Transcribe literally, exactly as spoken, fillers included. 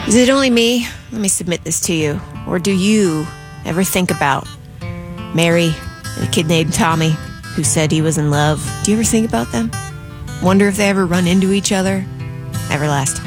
Is it only me? Let me submit this to you. Or do you ever think about Mary and a kid named Tommy who said he was in love? Do you ever think about them? Wonder if they ever run into each other? Everlast.